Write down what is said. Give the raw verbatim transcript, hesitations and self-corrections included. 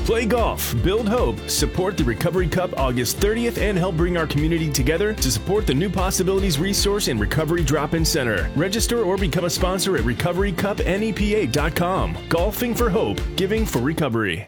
Play golf, build hope, support the Recovery Cup August thirtieth, and help bring our community together to support the New Possibilities Resource and Recovery Drop-In Center. Register or become a sponsor at recovery cup nepa dot com. Golfing for hope, giving for recovery.